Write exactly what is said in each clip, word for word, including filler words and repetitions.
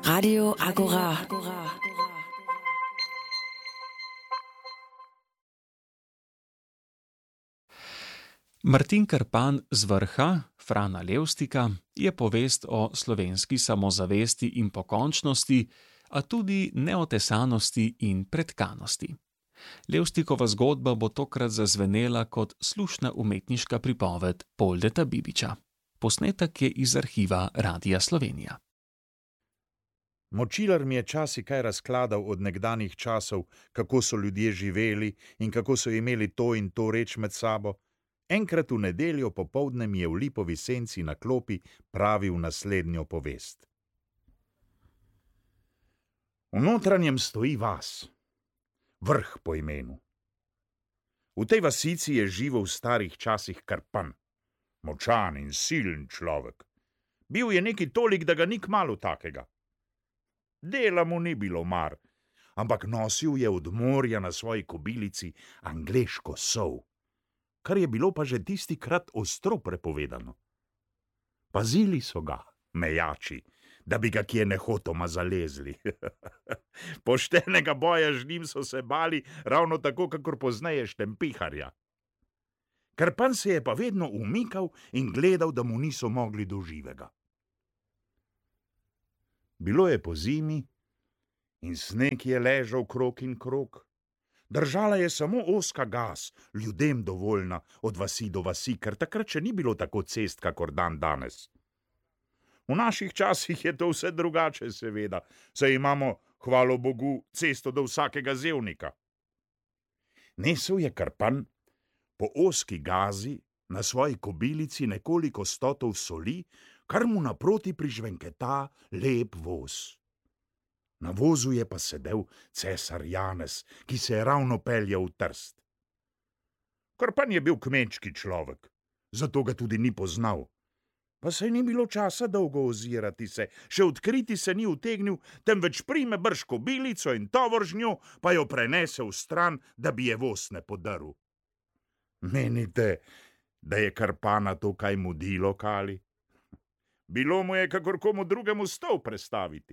Radio Agora. Martin Krpan z Vrha, Frana Levstika, je povest o slovenski samozavesti in pokončnosti, a tudi neotesanosti in pretkanosti. Levstikova zgodba bo tokrat zazvenela kot slušna umetniška pripoved Poldeta Bibiča. Posnetek je iz arhiva Radia Slovenija. Močilar mi je časi kaj razkladal od nekdanjih časov, kako so ljudje živeli in kako so imeli to in to reč med sabo. Enkrat v nedeljo popoldne mi je v lipovi senci na klopi pravil naslednjo povest. V notranjem stoji vas, Vrh po imenu. V tej vasici je živel v starih časih Krpan, močan in silen človek. Bil je neki tolik, da ga ni kmalu takega. Dela mu ni bilo mar, ampak nosil je od morja na svoji kobilici angleško sol, kar je bilo pa že tisti krat ostro prepovedano. Pazili so ga, mejači, da bi ga kje nehotoma zalezli. Poštenega boja z njim so se bali, ravno tako, kakor pozneje štempiharja. Krpan se je pa vedno umikal in gledal, da mu niso mogli do živega. Bilo je po zimi in sneg je ležal krog in krog. Držala je samo ozka gas, ljudem dovoljna od vasi do vasi, ker takrat še ni bilo tako cest, kakor dan danes. V naših časih je to vse drugače, seveda, saj imamo, hvalo Bogu, cesto do vsakega zevnika. Nesel je Krpan po ozki gazi na svoji kobilici nekoliko stotov soli, kar mu naproti prižvenketa lep voz. Na vozu je pa sedel cesar Janez, ki se je ravno peljal v Trst. Krpan je bil kmečki človek, zato ga tudi ni poznal. Pa saj ni bilo časa dolgo ozirati se, še odkriti se ni utegnil, temveč prime brž kobilico in tovor z njo, pa jo prenese v stran, da bi je voz ne podrl. Menite, da je Krpana to kaj mudilo, kali? Bilo mu je kakor komu drugemu stol prestaviti.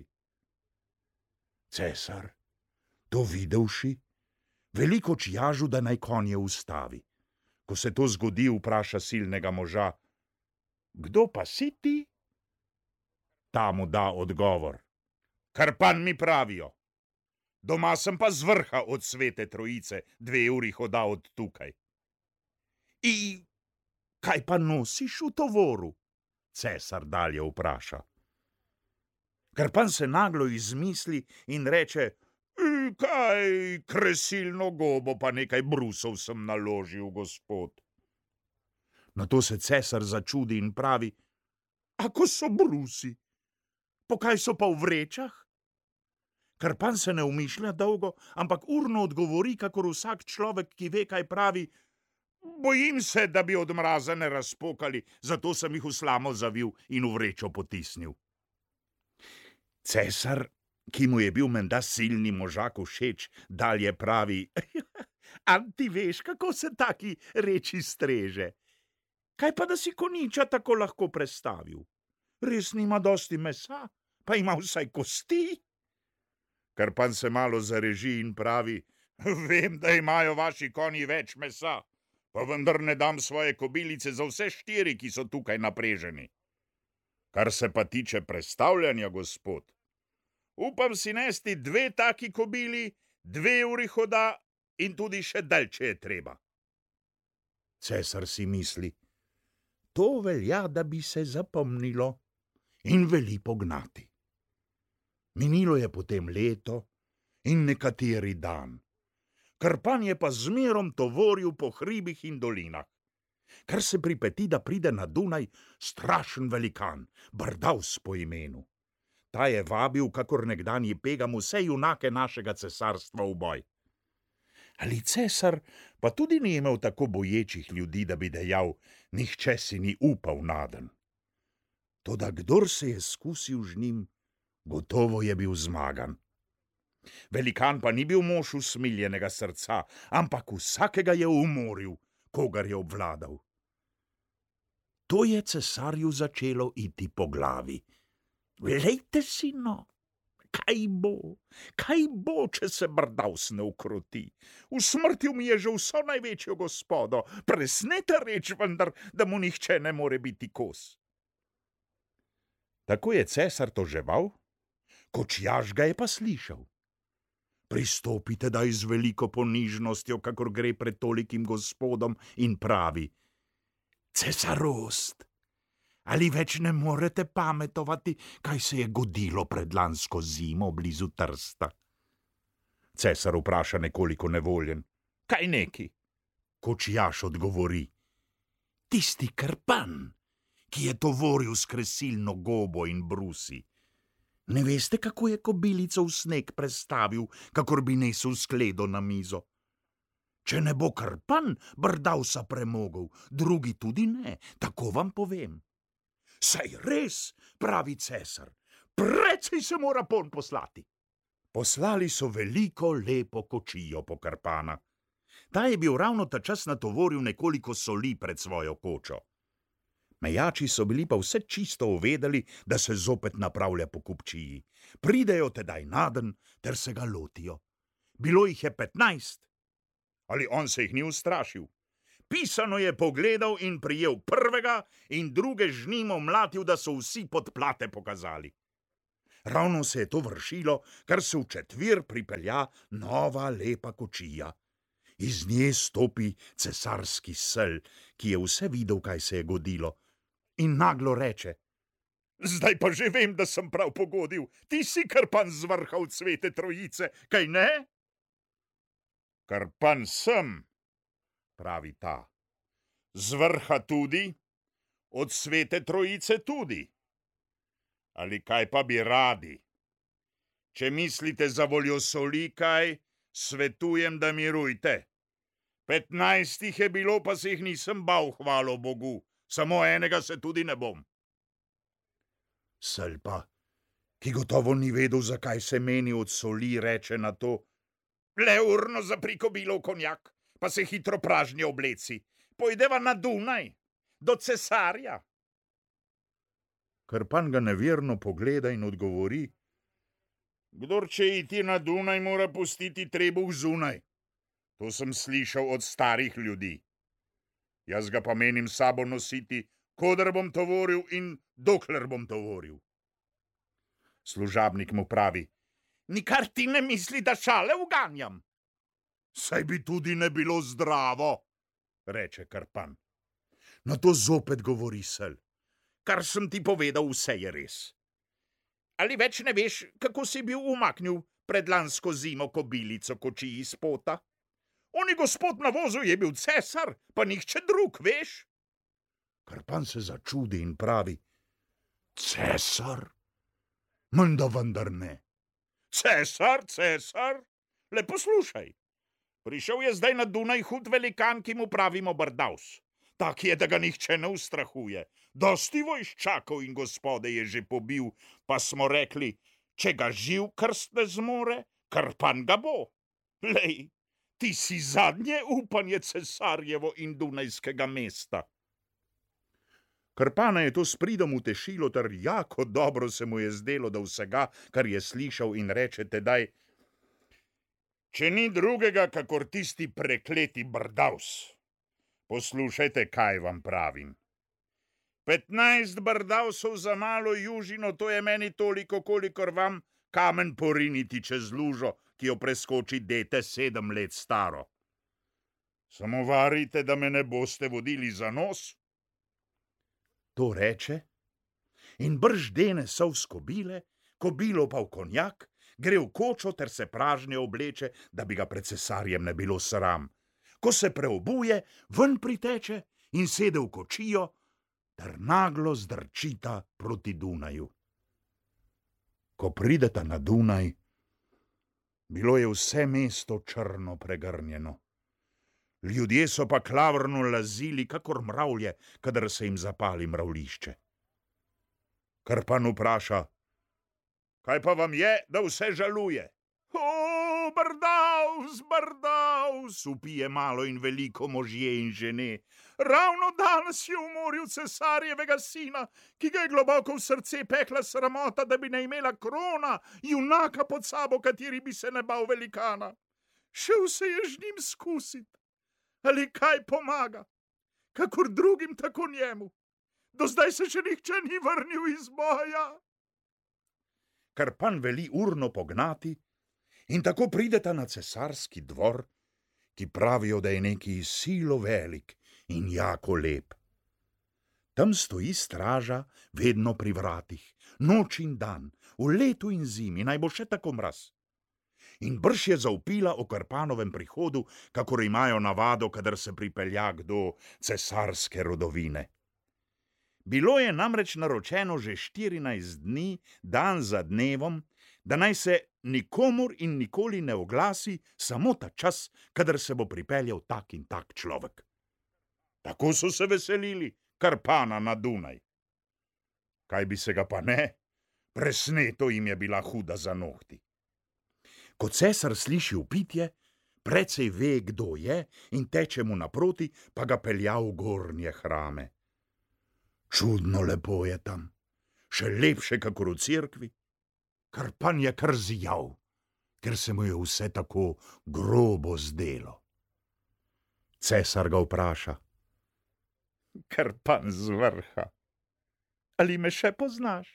Cesar, to videvši, veliko čjažu, da naj konje ustavi. Ko se to zgodi, vpraša silnega moža: Kdo pa si ti? Ta mu da odgovor: Krpan mi pravijo. Doma sem pa z Vrha od Svete Trojice, dve uri hoda od tukaj. I kaj pa nosiš v tovoru? Cesar dalje vpraša. Krpan se naglo izmisli in reče: Kaj, kresilno gobo pa nekaj brusov sem naložil, gospod. Nato se cesar začudi in pravi: Ako so brusi? Po kaj so pa v vrečah? Krpan se ne umišlja dolgo, ampak urno odgovori, kakor vsak človek, ki ve, kaj pravi: Bojim se, da bi od mraza ne razpokali, zato sem jih v slamo zavil in v vrečo potisnil. Cesar, ki mu je bil menda silni možak všeč, dalje pravi: A ti veš, kako se taki reči streže? Kaj pa, da si koniča tako lahko prestavil? Res nima dosti mesa, pa ima vsaj kosti. Krpan se malo zareži in pravi: Vem, da imajo vaši konji več mesa, pa vendar ne dam svoje kobilice za vse štiri, ki so tukaj napreženi. Kar se pa tiče prestavljanja, gospod, upam si nesti dve taki kobili, dve uri hoda in tudi še dalj, če je treba. Cesar si misli: To velja, da bi se zapomnilo, in veli pognati. Minilo je potem leto in nekateri dan. Krpan je pa zmerom tovoril po hribih in dolinah. Kar se pripeti, da pride na Dunaj strašen velikan, Brdavs po imenu. Ta je vabil, kakor nekdanji Pegam, vse junake našega cesarstva v boj. Ali cesar pa tudi ni imel tako boječih ljudi, da bi dejal: Nihče si ni upal naden. Toda kdor se je skusil z njim, gotovo je bil zmagan. Velikan pa ni bil mož usmiljenega srca, ampak vsakega je umoril, kogar je obvladal. To je cesarju začelo iti po glavi. Glejte si no, kaj bo, kaj bo, če se Brdavs ne ukroti? Usmrtil mi je že vso največjo gospodo, presneta reč vendar, da mu nihče ne more biti kos. Tako je cesar toževal, Kočjaž ga je pa slišal. Pristopite daj z veliko ponižnostjo, kakor gre pred tolikim gospodom, in pravi: Cesarost, ali več ne morete pametovati, kaj se je godilo pred lansko zimo blizu Trsta? Cesar vpraša nekoliko nevoljen: Kaj neki? Kočjaž odgovori: Tisti Krpan, ki je tovoril s kresilno gobo in brusi. Ne veste, kako je kobilico v sneg prestavil, kakor bi nesel skledo na mizo? Če ne bo Krpan Brdavsa premogel, drugi tudi ne, tako vam povem. Saj res, pravi cesar, precej se mora pon poslati. Poslali so veliko lepo kočijo po Krpana. Ta je bil ravno ta čas natovoril nekoliko soli pred svojo kočo. Mejači so bili pa vse čisto uvedeli, da se zopet napravlja po kupčiji. Pridejo tedaj naden, ter se ga lotijo. Bilo jih je petnajst. Ali on se jih ni ustrašil? Pisano je pogledal in prijel prvega in druge žnimo mlatil, da so vsi podplate pokazali. Ravno se je to vršilo, kar se v četvir pripelja nova lepa kočija. Iz nje stopi cesarski sel, ki je vse videl, kaj se je godilo, in naglo reče: Zdaj pa že vem, da sem prav pogodil, ti si Krpan z vrha od Svete Trojice, kaj ne? Krpan sem, pravi ta. Z vrha tudi, od Svete Trojice tudi. Ali kaj pa bi radi? Če mislite za voljo soli kaj, svetujem, da mirujte. Petnajstih je bilo, pa se jih nisem bal, hvalo Bogu. Samo enega se tudi ne bom. Sel pa, ki gotovo ni vedel, zakaj se meni od soli, reče na to: Le urno zapri kobilo v konjak, pa se hitro pražnje obleci. Pojdeva na Dunaj, do cesarja. Krpan ga neverno pogleda in odgovori: Kdor če iti na Dunaj, mora pustiti trebuh zunaj. To sem slišal od starih ljudi. Jaz ga pa menim sabo nositi, koder bom tovoril in dokler bom tovoril. Služabnik mu pravi: Nikar ti ne misli, da šale uganjam. Saj bi tudi ne bilo zdravo, reče Krpan. Na to zopet govori sel: Kar sem ti povedal, vse je res. Ali več ne veš, kako si bil umaknil pred lansko zimo kobilico kočiji iz pota? Oni gospod na vozu je bil cesar, pa nihče drug, veš? Krpan se začudi in pravi: Cesar? Menda vendar ne. Cesar, cesar? Le poslušaj. Prišel je zdaj na Dunaj hud velikan, ki mu pravimo Brdavs. Tak je, da ga nihče ne ustrahuje. Dosti vojščakov in gospode je že pobil, pa smo rekli, če ga živ krst ne zmore, Krpan ga bo. Lej, ti si zadnje upanje cesarjevo in dunajskega mesta. Krpana je to s pridom utešilo, ter jako dobro se mu je zdelo, da vsega, kar je slišal, in reče tedaj: Če ni drugega, kakor tisti prekleti Brdavs, poslušajte, kaj vam pravim. Petnajst Brdavsov za malo južino, to je meni toliko, kolikor vam kamen poriniti čez lužo, ki jo preskoči dete sedem let staro. Samo varite, da me ne boste vodili za nos. To reče in brž dene sol s kobile, kobilo pa v konjak, gre v kočo ter se pražnje obleče, da bi ga pred cesarjem ne bilo sram. Ko se preobuje, ven priteče in sede v kočijo, ter naglo zdrčita proti Dunaju. Ko prideta na Dunaj, bilo je vse mesto črno pregrnjeno. Ljudje so pa klavrno lazili, kakor mravlje, kadar se jim zapali mravlišče. Krpan vpraša: Kaj pa vam je, da vse žaluje? O, Brdavs! Bardaus, Bardaus, vpije malo in veliko možje in žene. Ravno danes je umoril cesarjevega sina, ki ga je globoko v srce pekla sramota, da bi ne imela krona, junaka pod sabo, kateri bi se ne bal velikana. Šel se je z njim skusit. Ali kaj pomaga? Kakor drugim, tako njemu. Do zdaj se še nihče ni vrnil iz boja. Krpan veli urno pognati in tako prideta na cesarski dvor, ki pravijo, da je neki silo velik in jako lep. Tam stoji straža vedno pri vratih, noč in dan, v letu in zimi, naj bo še tako mraz. In brž je zaupila o Krpanovem prihodu, kakor imajo navado, kadar se pripelja kdo cesarske rodovine. Bilo je namreč naročeno že štirinajst dni, dan za dnevom, da naj se nikomur in nikoli ne oglasi samo ta čas, kadar se bo pripeljal tak in tak človek. Tako so se veselili Krpana na Dunaj. Kaj bi se ga pa ne? Presneto jim je bila huda za nohti. Ko cesar sliši vpitje, precej ve, kdo je, in teče mu naproti, pa ga pelja v gornje hrame. Čudno lepo je tam, še lepše kakor v cerkvi. Krpan je kar zijal, ker se mu je vse tako grobo zdelo. Cesar ga vpraša: Krpan z vrha, ali me še poznaš?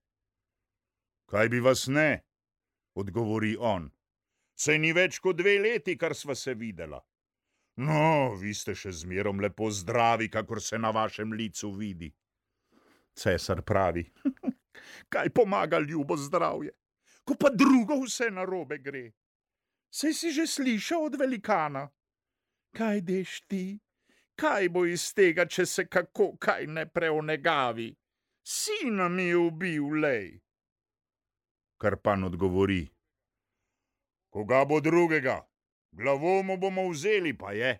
Kaj bi vas ne, odgovori on. Saj ni več kot dve leti, kar sva se videla. No, vi ste še zmerom lepo zdravi, kakor se na vašem licu vidi. Cesar pravi: Kaj pomaga ljubo zdravje, ko pa drugo vse narobe gre? Saj si že slišal od velikana. Kaj deš ti? Kaj bo iz tega, če se kako kaj ne preonegavi? Sina mi je ubil, lej. Krpan odgovori: Koga bo drugega? Glavo mu bomo vzeli, pa je.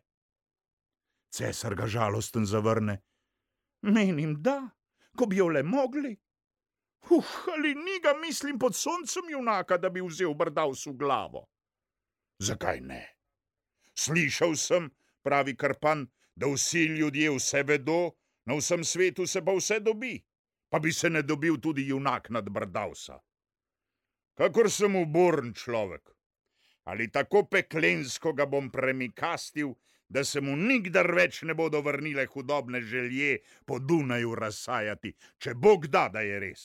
Cesar ga žalosten zavrne: Menim, da, ko bi jo le mogli. Uh, ali ni ga, mislim, pod soncem junaka, da bi vzel Brdavsu glavo? Zakaj ne? Slišal sem, pravi Krpan, da vsi ljudje vse vedo, na vsem svetu se pa vse dobi, pa bi se ne dobil tudi junak nad Brdavsa. Kakor sem uboren človek, ali tako peklensko ga bom premikastil, da se mu nikdar več ne bodo vrnile hudobne želje po Dunaju razsajati, če Bog da, da je res.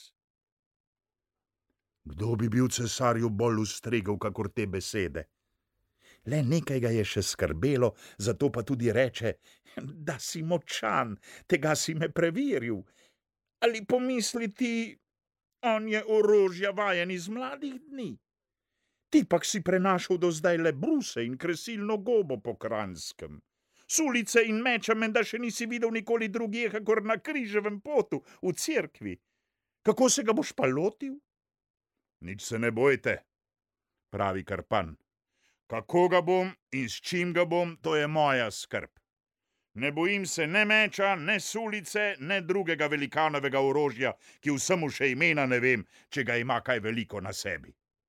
Kdo bi bil cesarju bolj ustregel, kakor te besede? Le nekaj ga je še skrbelo, zato pa tudi reče: Da si močan, tega si me preveril. Ali pomisliti, on je orožja vajen iz mladih dni. Ti pak si prenašal do zdaj le bruse in kresilno gobo po Kranjskem. Sulice in meča menda še nisi videl nikoli drugje, kakor na križevem potu v cerkvi. Kako se ga boš pa lotil? Nič se ne bojte, pravi Krpan. Kako ga bom in s čim ga bom, to je moja skrb. Ne bojim se ne meča, ne sulice, ne drugega velikanovega orožja, ki vsemu še imena ne vem, če ga ima kaj veliko na sebi.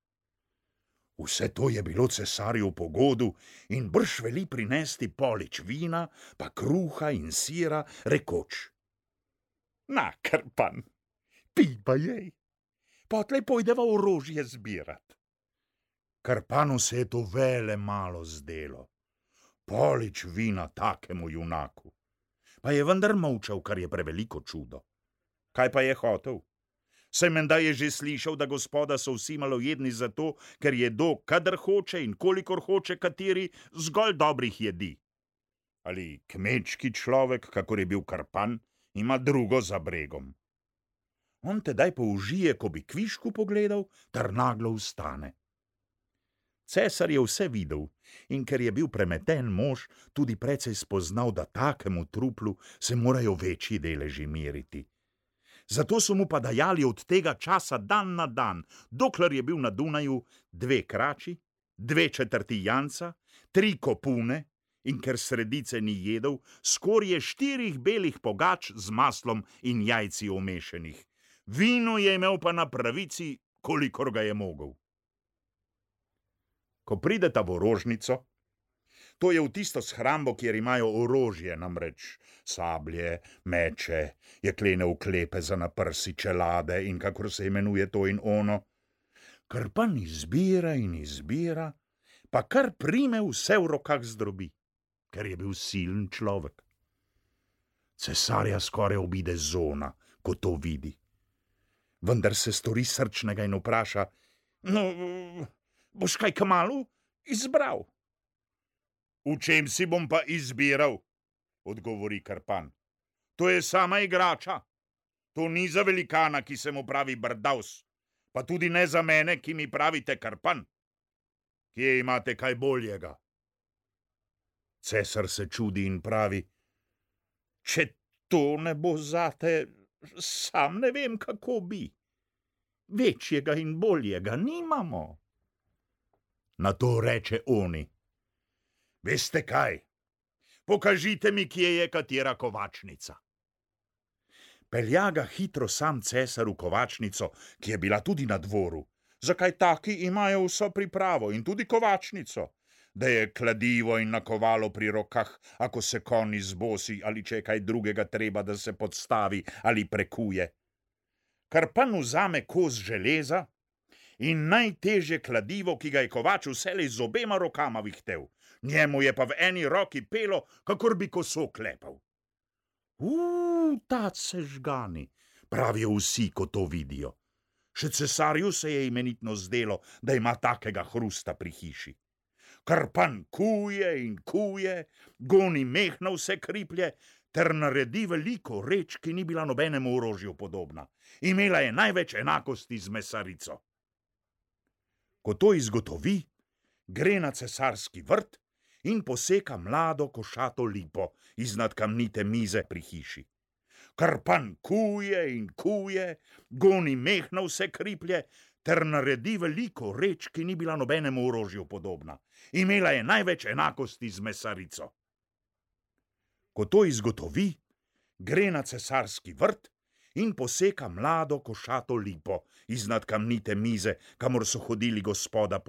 Vse to je bilo cesarju po godu in brž veli prinesti polič vina, pa kruha in sira, rekoč: Na, Krpan, pij pa jej, potlej pojdeva orožje zbirat. Krpanu se je to vele malo zdelo. Polič vina takemu junaku. Pa je vendar molčal, kar je preveliko čudo. Kaj pa je hotel? Saj menda je že slišal, da gospoda so vsi malojedni zato, ker jedo kadar hoče in kolikor hoče kateri, zgolj dobrih jedi. Ali kmečki človek, kakor je bil Krpan, ima drugo za bregom. On tedaj použije, ko bi kvišku pogledal, ter naglo vstane. Cesar je vse videl in ker je bil premeten mož, tudi precej spoznal, da takemu truplu se morajo večji deleži meriti. Zato so mu pa dajali od tega časa dan na dan, dokler je bil na Dunaju, dve krači, dve četrti janca, tri kopune in ker sredice ni jedel, skorje štirih belih pogač z maslom in jajci omešenih. Vino je imel pa na pravici, kolikor ga je mogel. Ko prideta v orožnico, to je v tisto shrambo, kjer imajo orožje, namreč sablje, meče, jeklene uklepe za na prsi, čelade in kakor se imenuje to in ono, Krpan izbira in izbira, pa kar prime vse v rokah zdrobi, ker je bil silen človek. Cesarja skoraj obide zona, ko to vidi. Vendar se stori srčnega in vpraša, no, boš kaj kmalu izbral? V čem si bom pa izbiral, odgovori Krpan. To je sama igrača. To ni za velikana, ki se mu pravi Brdavs, pa tudi ne za mene, ki mi pravite Krpan. Kje imate kaj boljega? Cesar se čudi in pravi, če to ne bo zate, sam ne vem, kako bi. Večjega in boljega nimamo. Na to reče oni, veste kaj, pokažite mi, kje je katera kovačnica. Pelja ga hitro sam cesar v kovačnico, ki je bila tudi na dvoru. Zakaj taki imajo vso pripravo in tudi kovačnico, da je kladivo in nakovalo pri rokah, ako se konj izbosi ali če je kaj drugega treba, da se podstavi ali prekuje. Krpan vzame kos železa in najtežje kladivo, ki ga je kovač vselej z obema rokama vihtel. Njemu je pa v eni roki pelo, kakor bi koso klepal. Uuu, ta se žgani, pravijo vsi, ko to vidijo. Še cesarju se je imenitno zdelo, da ima takega hrusta pri hiši. Krpan kuje in kuje, goni meh na vse kriplje, ter naredi veliko reč, ki ni bila nobenemu orožju podobna. Imela je največ enakosti z mesarico. Ko to izgotovi, gre na cesarski vrt in poseka mlado košato lipo iznad kamnite mize pri hiši. Krpan kuje in kuje, goni meh na vse kriplje, ter naredi veliko reč, ki ni bila nobenemu orožju podobna. Imela je največ enakosti z mesarico. Ko to izgotovi, gre na cesarski vrt in poseka mlado košato lipo iznad kamnite mize, kamor so hodili gospoda